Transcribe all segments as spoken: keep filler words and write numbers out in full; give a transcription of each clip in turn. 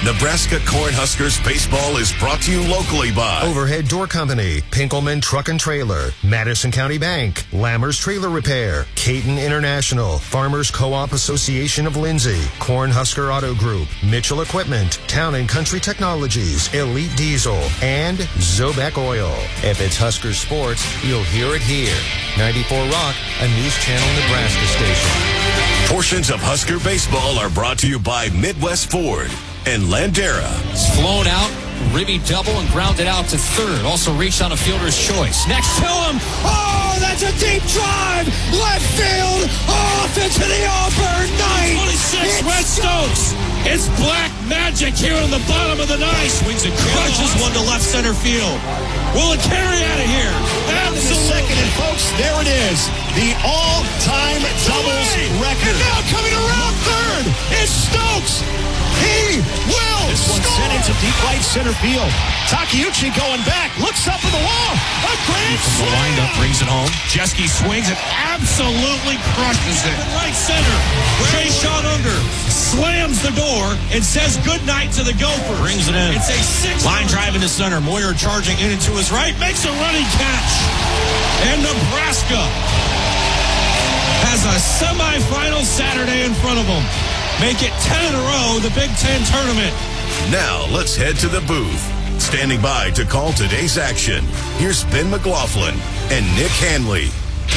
Nebraska Cornhuskers baseball is brought to you locally by Overhead Door Company, Pinkelman Truck and Trailer, Madison County Bank, Lammers Trailer Repair, Caton International, Farmers Co-op Association of Lindsay, Cornhusker Auto Group, Mitchell Equipment, Town and Country Technologies, Elite Diesel, and Zobek Oil. If it's Husker sports, you'll hear it here. ninety-four Rock, a News Channel Nebraska station. Portions of Husker baseball are brought to you by Midwest Ford and Landera. It's flown out, ribby double, and grounded out to third. Also reached on a fielder's choice. Next to him. Oh, that's a deep drive. Left field. Off into the Auburn night. twenty-six, Red Stokes. It's black magic here in the bottom of the ninth. Swings and crushes one to left center field. Will it carry out of here? Absolutely. Second, and folks, there it is. The all-time doubles record. And now coming around third, it's Stokes. He will This one score. sent into deep right center field. Takeuchi going back, looks up at the wall. A grand From the slam. windup, brings it home. Jeske swings and absolutely crushes it. Right center. Jay Sean Unger slams the door and says goodnight to the Gophers. Brings it in. It's a six. Line drive into center. Moyer charging in and to his right. Makes a running catch. And Nebraska has a semifinal Saturday in front of them. Make it ten in a row, the Big Ten tournament. Now let's head to the booth. Standing by to call today's action, here's Ben McLaughlin and Nick Hanley.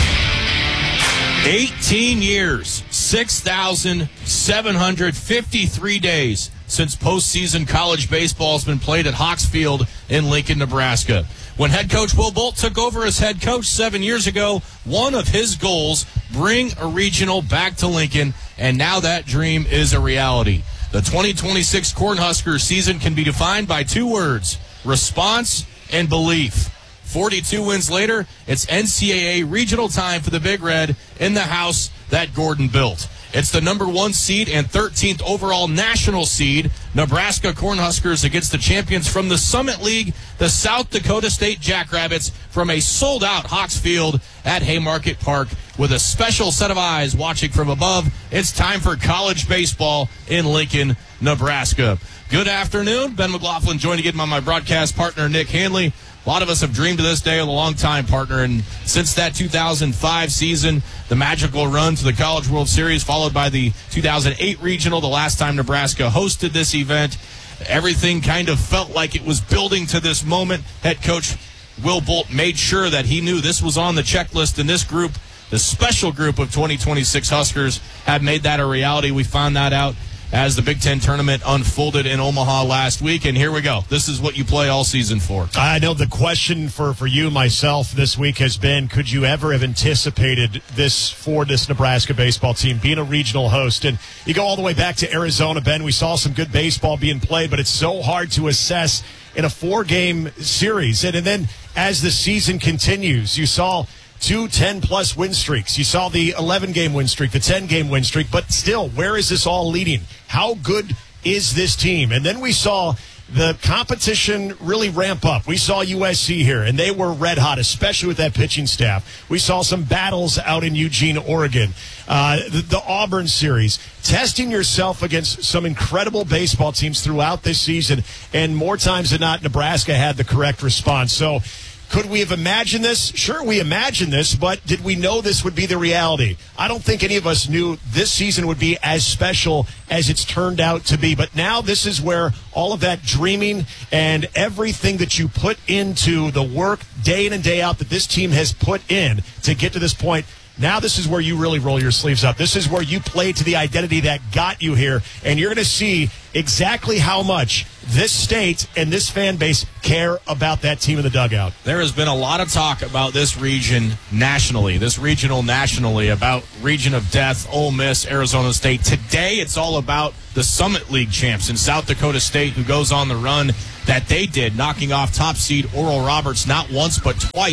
eighteen years, six thousand seven hundred fifty-three days since postseason college baseball has been played at Hawks Field in Lincoln, Nebraska. When head coach Will Bolt took over as head coach seven years ago, one of his goals, bring a regional back to Lincoln, and now that dream is a reality. The twenty twenty-six Cornhusker season can be defined by two words, response and belief. forty-two wins later, it's N C double A regional time for the Big Red in the house that Gordon built. It's the number one seed and thirteenth overall national seed, Nebraska Cornhuskers against the champions from the Summit League, the South Dakota State Jackrabbits, from a sold-out Hawks Field at Haymarket Park. With a special set of eyes watching from above, it's time for college baseball in Lincoln, Nebraska. Good afternoon. Ben McLaughlin joining in by my broadcast partner, Nick Hanley. A lot of us have dreamed of this day with a long-time partner, and since that two thousand five season, the magical run to the College World Series, followed by the two thousand eight Regional, the last time Nebraska hosted this event, everything kind of felt like it was building to this moment. Head coach Will Bolt made sure that he knew this was on the checklist, and this group, the special group of twenty twenty-six Huskers, have made that a reality. We found that out as the Big Ten tournament unfolded in Omaha last week, and here we go. This is what you play all season for. I know the question for, for you, myself, this week has been, could you ever have anticipated this for this Nebraska baseball team, being a regional host? And you go all the way back to Arizona, Ben. We saw some good baseball being played, but it's so hard to assess in a four-game series. And, and then as the season continues, you saw two ten-plus win streaks. You saw the eleven-game win streak, the ten-game win streak, but still, where is this all leading? How good is this team? And then we saw the competition really ramp up. We saw U S C here, and they were red hot, especially with that pitching staff. We saw some battles out in Eugene, Oregon. Uh, the, the Auburn series, testing yourself against some incredible baseball teams throughout this season, and more times than not, Nebraska had the correct response. So, could we have imagined this? Sure, we imagined this, but did we know this would be the reality? I don't think any of us knew this season would be as special as it's turned out to be. But now this is where all of that dreaming and everything that you put into the work day in and day out that this team has put in to get to this point, now this is where you really roll your sleeves up. This is where you play to the identity that got you here, and you're going to see exactly how much this state and this fan base care about that team in the dugout. There has been a lot of talk about this region nationally, this regional nationally, about region of death, Ole Miss, Arizona State. Today it's all about the Summit League champs in South Dakota State, who goes on the run that they did, knocking off top seed Oral Roberts not once but twice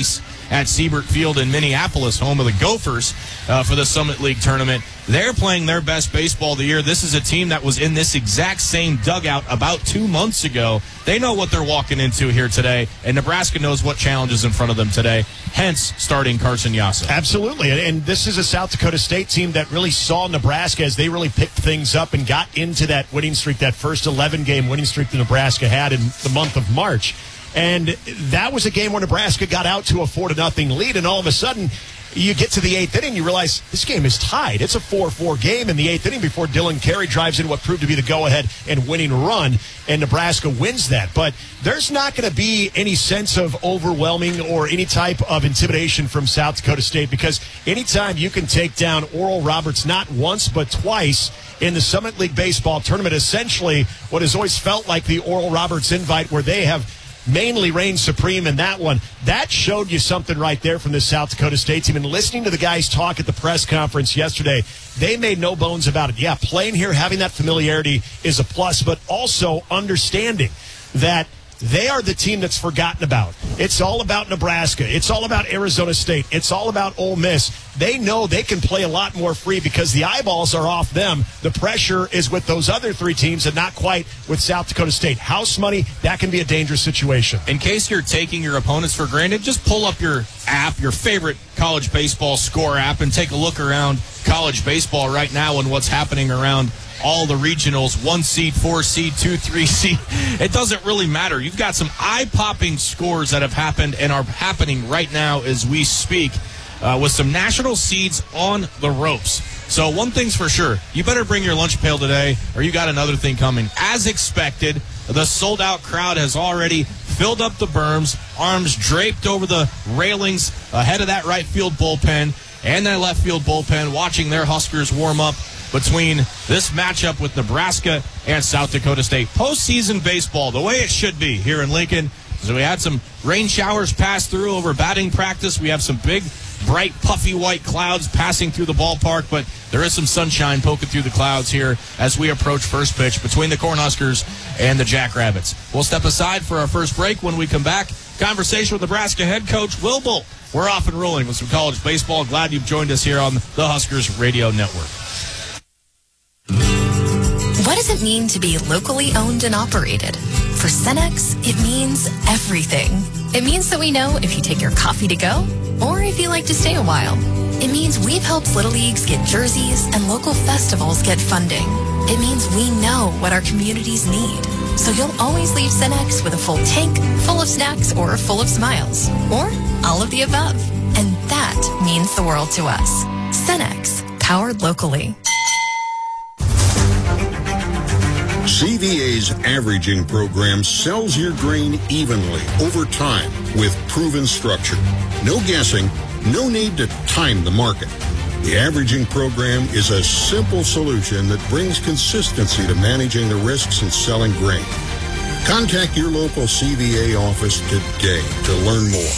at Siebert Field in Minneapolis, home of the Gophers, uh, for the Summit League tournament. They're playing their best baseball of the year. This is a team that was in this exact same dugout about two months ago. They know what they're walking into here today, and Nebraska knows what challenges in front of them today, hence starting Carson Yassa. Absolutely, and this is a South Dakota State team that really saw Nebraska as they really picked things up and got into that winning streak, that first eleven-game winning streak that Nebraska had in the month of March. And that was a game where Nebraska got out to a four to nothing lead, and all of a sudden you get to the eighth inning, you realize this game is tied. It's a four four game in the eighth inning before Dylan Carey drives in what proved to be the go-ahead and winning run, and Nebraska wins that. But there's not going to be any sense of overwhelming or any type of intimidation from South Dakota State, because anytime you can take down Oral Roberts not once but twice in the Summit League Baseball tournament, essentially what has always felt like the Oral Roberts invite, where they have mainly reigned supreme in that one. That showed you something right there from the South Dakota State team. And listening to the guys talk at the press conference yesterday, they made no bones about it. Yeah, playing here, having that familiarity is a plus, but also understanding that they are the team that's forgotten about. It's all about Nebraska. It's all about Arizona State. It's all about Ole Miss. They know they can play a lot more free because the eyeballs are off them. The pressure is with those other three teams and not quite with South Dakota State. House money, that can be a dangerous situation. In case you're taking your opponents for granted, just pull up your app, your favorite college baseball score app, and take a look around college baseball right now and what's happening around all the regionals, one seed, four seed, two, three seed. It doesn't really matter. You've got some eye-popping scores that have happened and are happening right now as we speak, uh, with some national seeds on the ropes. So one thing's for sure, you better bring your lunch pail today, or you got another thing coming. As expected, the sold-out crowd has already filled up the berms, arms draped over the railings ahead of that right field bullpen and that left field bullpen, watching their Huskers warm up between this matchup with Nebraska and South Dakota State. Postseason baseball, the way it should be here in Lincoln. So we had some rain showers pass through over batting practice. We have some big, bright, puffy white clouds passing through the ballpark, but there is some sunshine poking through the clouds here as we approach first pitch between the Cornhuskers and the Jackrabbits. We'll step aside for our first break. When we come back, conversation with Nebraska head coach Will Bolt. We're off and rolling with some college baseball. Glad you've joined us here on the Huskers Radio Network. What does it mean to be locally owned and operated? For Cenex, it means everything. It means that we know if you take your coffee to go or if you like to stay a while. It means we've helped Little Leagues get jerseys and local festivals get funding. It means we know what our communities need. So you'll always leave Cenex with a full tank, full of snacks, or full of smiles. Or all of the above. And that means the world to us. Cenex, powered locally. C V A's averaging program sells your grain evenly over time with proven structure. No guessing, no need to time the market. The averaging program is a simple solution that brings consistency to managing the risks in selling grain. Contact your local C V A office today to learn more.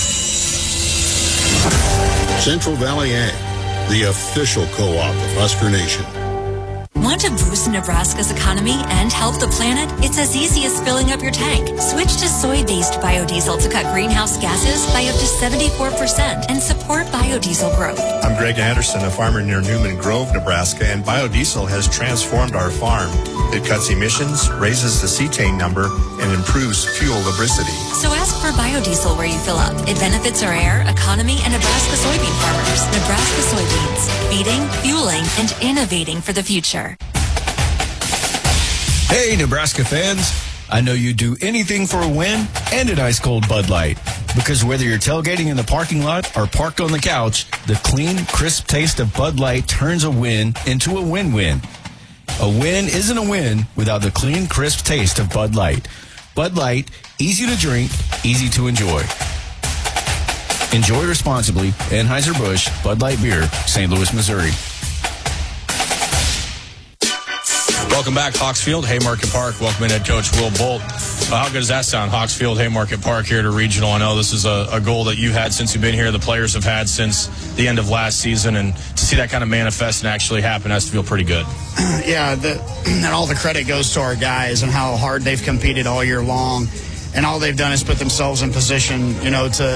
Central Valley Ag, the official co-op of Husker Nation. Want to boost Nebraska's economy and help the planet? It's as easy as filling up your tank. Switch to soy-based biodiesel to cut greenhouse gases by up to seventy-four percent and support biodiesel growth. I'm Greg Anderson, a farmer near Newman Grove, Nebraska, and biodiesel has transformed our farm. It cuts emissions, raises the cetane number, and improves fuel lubricity. So ask for biodiesel where you fill up. It benefits our air, economy, and Nebraska soybean farmers. Nebraska soybeans, feeding, fueling, and innovating for the future. Hey, Nebraska fans. I know you'd do anything for a win and an ice-cold Bud Light. Because whether you're tailgating in the parking lot or parked on the couch, the clean, crisp taste of Bud Light turns a win into a win-win. A win isn't a win without the clean, crisp taste of Bud Light. Bud Light, easy to drink, easy to enjoy. Enjoy responsibly. Anheuser-Busch, Bud Light Beer, Saint Louis, Missouri. Welcome back, Hawksfield, Haymarket Park. Welcome in head coach Will Bolt. Uh, how good does that sound, Hawksfield, Haymarket Park here to regional? I know this is a, a goal that you've had since you've been here, the players have had since the end of last season, and to see that kind of manifest and actually happen has to feel pretty good. Yeah, the, and all the credit goes to our guys and how hard they've competed all year long, and all they've done is put themselves in position, you know, to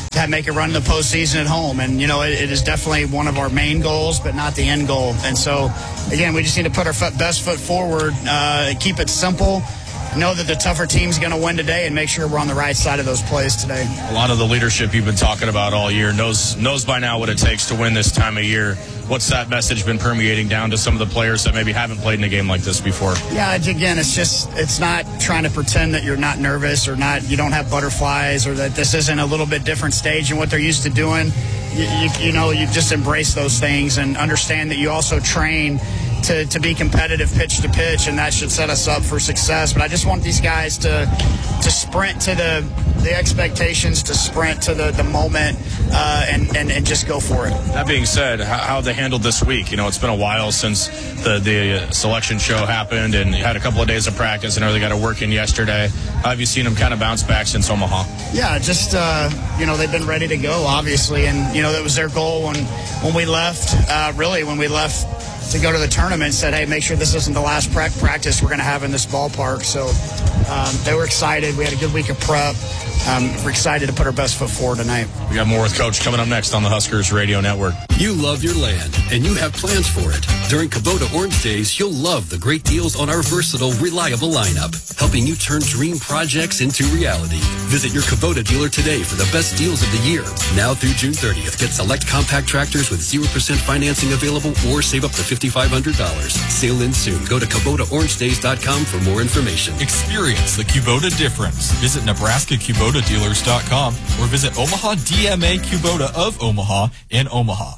to make a run in the postseason at home. And, you know, it, it is definitely one of our main goals, but not the end goal. And so, again, we just need to put our foot, best foot forward, uh, keep it simple, know that the tougher team's going to win today, and make sure we're on the right side of those plays today. A lot of the leadership you've been talking about all year knows knows by now what it takes to win this time of year. What's that message been permeating down to some of the players that maybe haven't played in a game like this before? Yeah, again, it's just, it's not trying to pretend that you're not nervous or not, you don't have butterflies, or that this isn't a little bit different stage than what they're used to doing. You, you, you know, you just embrace those things and understand that you also train to, to be competitive pitch to pitch, and that should set us up for success. But I just want these guys to to sprint to the the expectations, to sprint to the, the moment, uh, and, and, and just go for it. That being said, how, how they handled this week? You know, it's been a while since the, the selection show happened, and you had a couple of days of practice. I know they got to work in yesterday. How have you seen them kind of bounce back since Omaha? Yeah, just, uh, you know, they've been ready to go, obviously. And, you know, that was their goal when, when we left, uh, really, when we left to go to the tournament, said, hey, make sure this isn't the last pra- practice we're going to have in this ballpark. So um, they were excited. We had a good week of prep. Um, we're excited to put our best foot forward tonight. We got more with Coach coming up next on the Huskers Radio Network. You love your land, and you have plans for it. During Kubota Orange Days, you'll love the great deals on our versatile, reliable lineup, helping you turn dream projects into reality. Visit your Kubota dealer today for the best deals of the year. Now through June thirtieth, get select compact tractors with zero percent financing available, or save up to five thousand five hundred dollars. Sale in soon. Go to Kubota Orange Days dot com for more information. Experience the Kubota difference. Visit Nebraska Kubota Dealers dot com or visit Omaha D M A Kubota of Omaha in Omaha.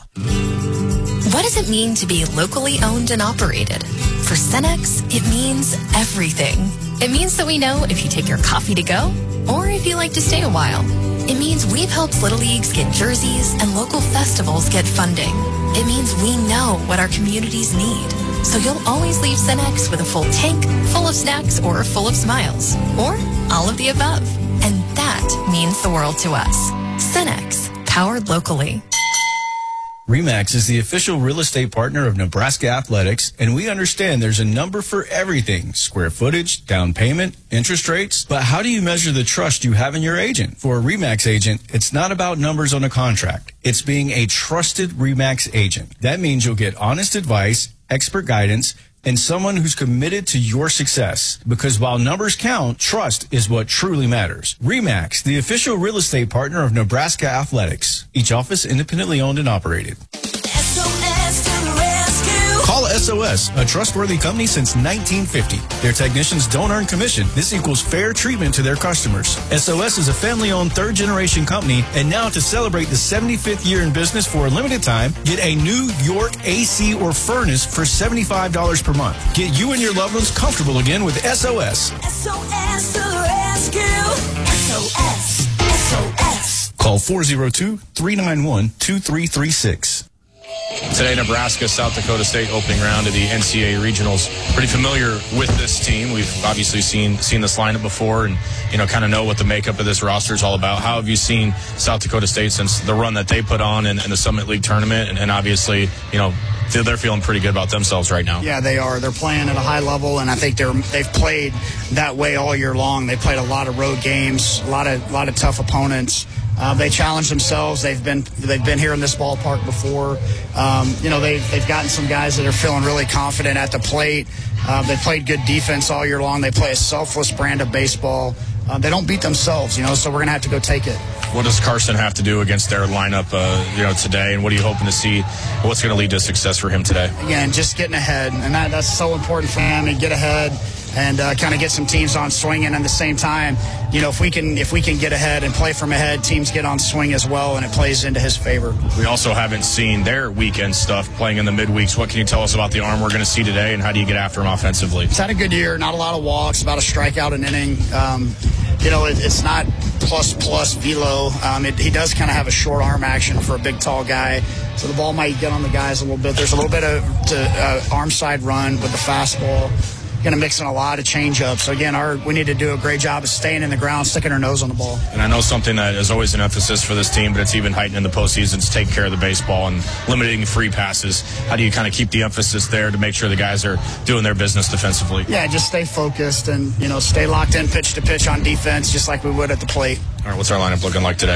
What does it mean to be locally owned and operated? For Cenex, it means everything. It means that we know if you take your coffee to go or if you like to stay a while. It means we've helped Little Leagues get jerseys and local festivals get funding. It means we know what our communities need. So you'll always leave Cenex with a full tank, full of snacks, or full of smiles. Or all of the above. And that means the world to us. Cenex, powered locally. RE/MAX is the official real estate partner of Nebraska Athletics, and we understand there's a number for everything: square footage, down payment, interest rates. But how do you measure the trust you have in your agent? For a RE/MAX agent, it's not about numbers on a contract. It's being a trusted RE/MAX agent. That means you'll get honest advice, expert guidance, and someone who's committed to your success. Because while numbers count, trust is what truly matters. RE/MAX, the official real estate partner of Nebraska Athletics. Each office independently owned and operated. S O S to the rescue. Call S O S, a trustworthy company since nineteen fifty. Their technicians don't earn commission. This equals fair treatment to their customers. S O S is a family-owned third-generation company, and now to celebrate the seventy-fifth year in business for a limited time, get a New York A C or furnace for seventy-five dollars per month. Get you and your loved ones comfortable again with S O S. S O S to the rescue. S O S. S O S. Call four oh two, three nine one, two three three six. Today, Nebraska, South Dakota State opening round of the N C A A regionals. Pretty familiar with this team. We've obviously seen seen this lineup before, and you know, kind of know what the makeup of this roster is all about. How have you seen South Dakota State since the run that they put on in, in the Summit League tournament? And, and obviously, you know, they're feeling pretty good about themselves right now. Yeah, they are. They're playing at a high level, and I think they're they've played that way all year long. They played a lot of road games, a lot of a lot of tough opponents. Uh, they challenge themselves. They've been they've been here in this ballpark before. Um, you know, they've they've gotten some guys that are feeling really confident at the plate. Uh, they played good defense all year long. They play a selfless brand of baseball. Uh, they don't beat themselves, you know, so we're going to have to go take it. What does Carson have to do against their lineup, uh, you know, today? And what are you hoping to see? What's going to lead to success for him today? Again, just getting ahead, and that, that's so important for him to get ahead and uh, kind of get some teams on swinging. At the same time, you know, if we can if we can get ahead and play from ahead, teams get on swing as well, and it plays into his favor. We also haven't seen their weekend stuff playing in the midweeks. What can you tell us about the arm we're going to see today, and how do you get after him offensively? He's had a good year, not a lot of walks, about a strikeout an inning. Um, you know, it, it's not plus plus velo. Um, it, he does kind of have a short arm action for a big, tall guy, so the ball might get on the guys a little bit. There's a little bit of to, uh, arm side run with the fastball. Going to mix in a lot of changeups. So again, our we need to do a great job of staying in the ground, sticking our nose on the ball. And I know something that is always an emphasis for this team, but it's even heightened in the postseason, is taking care of the baseball and limiting free passes. How do you kind of keep the emphasis there to make sure the guys are doing their business defensively? Yeah, just stay focused and, you know, stay locked in pitch to pitch on defense, just like we would at the plate. All right, what's our lineup looking like today?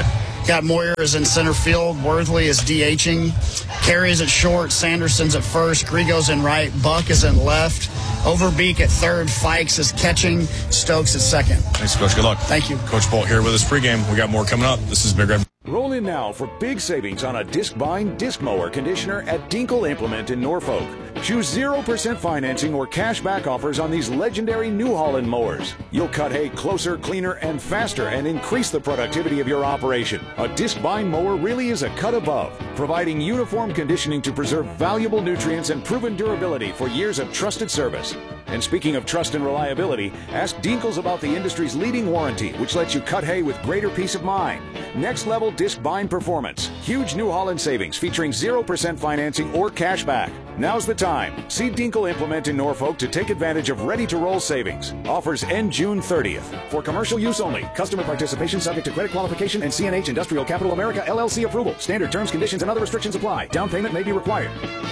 Got Moyer is in center field. Worthley is DHing. Carey is at short. Sanderson's at first. Grigo's in right. Buck is in left. Overbeek at third. Fikes is catching. Stokes at second. Thanks, Coach. Good luck. Thank you. Coach Bolt here with us pregame. We got more coming up. This is Big Red. Roll in now for big savings on a disc-bind disc mower conditioner at Dinkle Implement in Norfolk. Choose zero percent financing or cash back offers on these legendary New Holland mowers. You'll cut hay closer, cleaner, and faster and increase the productivity of your operation. A disc-bind mower really is a cut above, providing uniform conditioning to preserve valuable nutrients and proven durability for years of trusted service. And speaking of trust and reliability, ask Dinkles about the industry's leading warranty, which lets you cut hay with greater peace of mind. Next level disc bind performance. Huge New Holland savings featuring zero percent financing or cash back. Now's the time. See Dinkle Implement in Norfolk to take advantage of ready-to-roll savings. Offers end June thirtieth. For commercial use only. Customer participation subject to credit qualification and C N H Industrial Capital America L L C approval. Standard terms, conditions, and other restrictions apply. Down payment may be required.